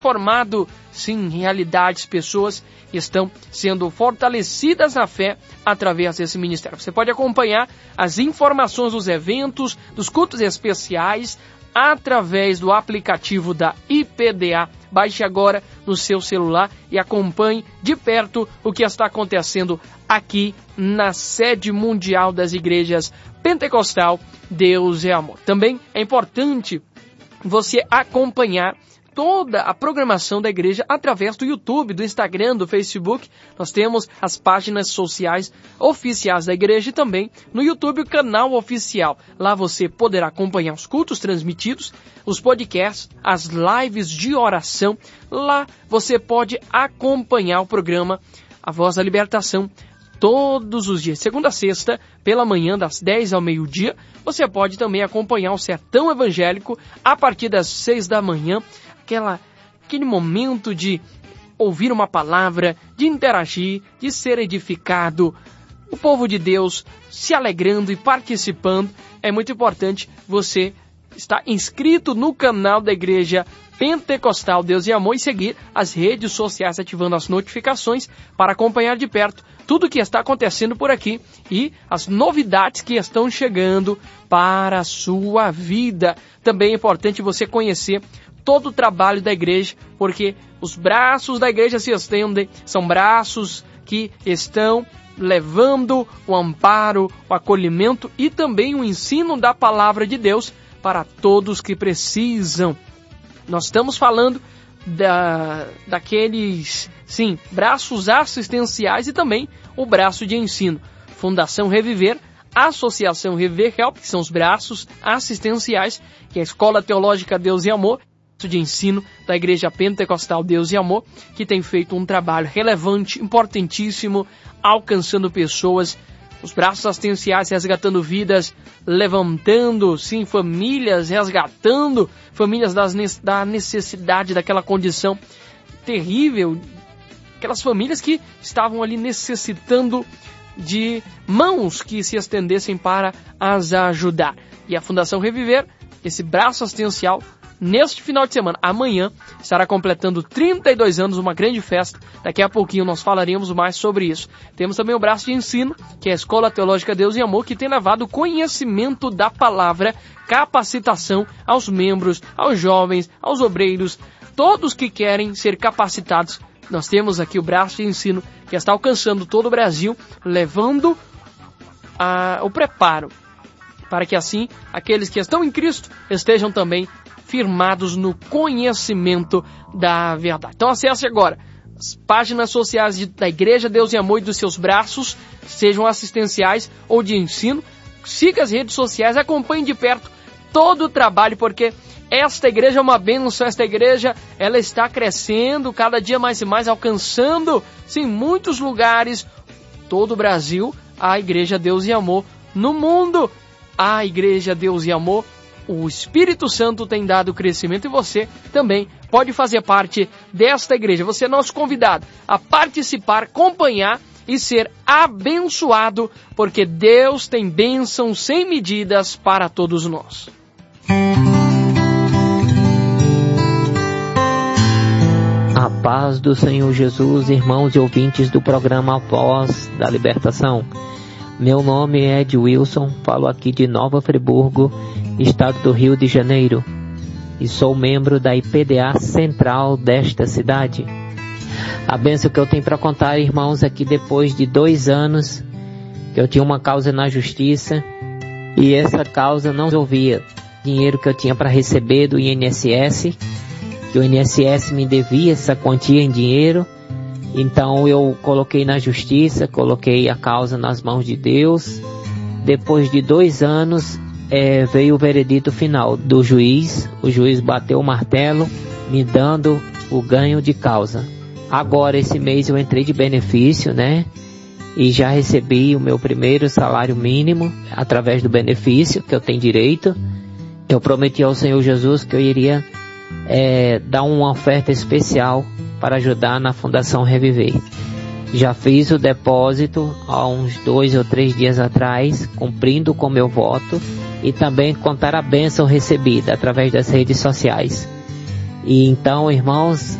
formado, sim, realidades, pessoas estão sendo fortalecidas na fé através desse ministério. Você pode acompanhar as informações dos eventos, dos cultos especiais, através do aplicativo da IPDA. Baixe agora no seu celular e acompanhe de perto o que está acontecendo aqui na sede mundial das igrejas Pentecostal Deus é Amor. Também é importante você acompanhar toda a programação da igreja através do YouTube, do Instagram, do Facebook. Nós temos as páginas sociais oficiais da igreja e também no YouTube o canal oficial. Lá você poderá acompanhar os cultos transmitidos, os podcasts, as lives de oração. Lá você pode acompanhar o programa A Voz da Libertação todos os dias, segunda a sexta, pela manhã, das 10 ao meio-dia. Você pode também acompanhar o Sertão Evangélico a partir das 6 da manhã, aquele momento de ouvir uma palavra, de interagir, de ser edificado, o povo de Deus se alegrando e participando. É muito importante você estar inscrito no canal da Igreja Pentecostal Deus e Amor e seguir as redes sociais ativando as notificações para acompanhar de perto tudo o que está acontecendo por aqui e as novidades que estão chegando para a sua vida. Também é importante você conhecer todo o trabalho da igreja, porque os braços da igreja se estendem, são braços que estão levando o amparo, o acolhimento e também o ensino da palavra de Deus para todos que precisam. Nós estamos falando daqueles, sim, braços assistenciais e também o braço de ensino. Fundação Reviver, Associação Reviver Help, que são os braços assistenciais, que é a Escola Teológica Deus e Amor, de ensino da Igreja Pentecostal Deus e Amor, que tem feito um trabalho relevante, importantíssimo, alcançando pessoas, os braços assistenciais resgatando vidas, levantando, sim, famílias, resgatando famílias da necessidade, daquela condição terrível, aquelas famílias que estavam ali necessitando de mãos que se estendessem para as ajudar. E a Fundação Reviver, esse braço assistencial, neste final de semana, amanhã, estará completando 32 anos, uma grande festa. Daqui a pouquinho nós falaremos mais sobre isso. Temos também o braço de ensino, que é a Escola Teológica Deus e Amor, que tem levado conhecimento da palavra, capacitação aos membros, aos jovens, aos obreiros, todos que querem ser capacitados. Nós temos aqui o braço de ensino, que está alcançando todo o Brasil, levando o preparo, para que assim, aqueles que estão em Cristo estejam também firmados no conhecimento da verdade. Então acesse agora as páginas sociais da Igreja Deus e Amor e dos seus braços, sejam assistenciais ou de ensino. Siga as redes sociais, acompanhe de perto todo o trabalho, porque esta igreja é uma bênção, esta igreja ela está crescendo cada dia mais e mais, alcançando, sim, muitos lugares, todo o Brasil, a Igreja Deus e Amor. No mundo, a Igreja Deus e Amor, o Espírito Santo tem dado crescimento e você também pode fazer parte desta igreja. Você é nosso convidado a participar, acompanhar e ser abençoado, porque Deus tem bênçãos sem medidas para todos nós. A paz do Senhor Jesus, irmãos e ouvintes do programa A Voz da Libertação. Meu nome é Ed Wilson, falo aqui de Nova Friburgo, estado do Rio de Janeiro, e sou membro da IPDA central desta cidade. A bênção que eu tenho para contar, irmãos, é que depois de 2 anos que eu tinha uma causa na justiça e essa causa não resolvia. Dinheiro que eu tinha para receber do INSS, que o INSS me devia essa quantia em dinheiro. Então eu coloquei na justiça, coloquei a causa nas mãos de Deus. Depois de 2 anos, veio o veredito final do juiz. O juiz bateu o martelo, me dando o ganho de causa. Agora, esse mês eu entrei de benefício, né? E já recebi o meu primeiro salário mínimo através do benefício que eu tenho direito. Eu prometi ao Senhor Jesus que eu iria dar uma oferta especial para ajudar na Fundação Reviver. Já fiz o depósito há uns 2 ou 3 dias atrás, cumprindo com meu voto, e também contar a bênção recebida através das redes sociais. E então, irmãos,